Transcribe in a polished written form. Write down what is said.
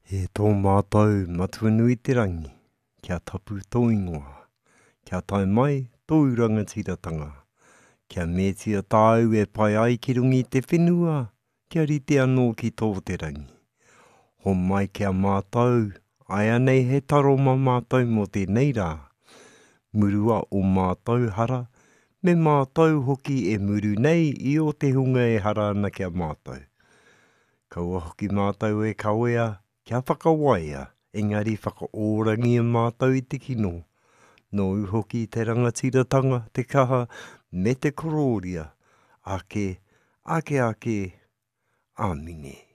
He tō mātou matua nui te rangi, kia tapu tō ingoa, kia tae mai tō rangatiratanga, kia mētia tāu e pai ai ki rungi te whenua, kia rite anō ki tō te rangi. Ho mai kia mātou, ai anei he taro ma mātou mo tēnei rā, murua o mātou hara, me mātou hoki e muru nei I o te hunga e hara ana kia mātou. Kaua hoki mātou e kawea, kia whakawaia, engari whakaorangi mātou I te kino. Nō hoki te rangatiratanga, te kaha, me te kororia, ake, ake, amine.